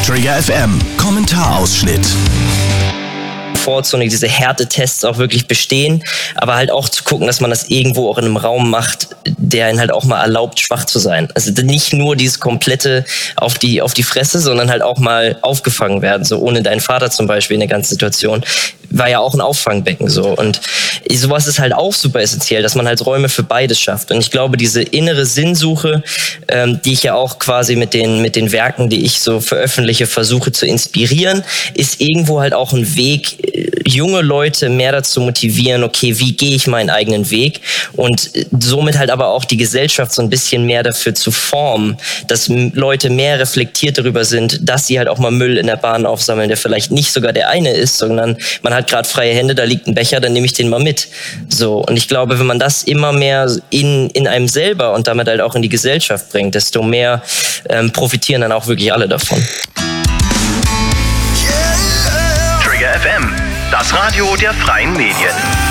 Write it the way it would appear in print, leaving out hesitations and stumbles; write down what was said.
Trigger FM Kommentarausschnitt. Komfortzone, diese Härtetests auch wirklich bestehen, aber halt auch zu gucken, dass man das irgendwo auch in einem Raum macht, der ihn halt auch mal erlaubt, schwach zu sein. Also nicht nur dieses komplette auf die Fresse, sondern halt auch mal aufgefangen werden, so ohne deinen Vater zum Beispiel in der ganzen Situation. War ja auch ein Auffangbecken so, und sowas ist halt auch super essentiell, dass man halt Räume für beides schafft. Und ich glaube, diese innere Sinnsuche, die ich ja auch quasi mit den Werken, die ich so veröffentliche, versuche zu inspirieren, ist irgendwo halt auch ein Weg, junge Leute mehr dazu motivieren, okay, wie gehe ich meinen eigenen Weg, und somit halt aber auch die Gesellschaft so ein bisschen mehr dafür zu formen, dass Leute mehr reflektiert darüber sind, dass sie halt auch mal Müll in der Bahn aufsammeln, der vielleicht nicht sogar der eine ist, sondern man hat gerade freie Hände, da liegt ein Becher, dann nehme ich den mal mit. So, und ich glaube, wenn man das immer mehr in einem selber und damit halt auch in die Gesellschaft bringt, desto mehr profitieren dann auch wirklich alle davon. Trigger FM, das Radio der freien Medien.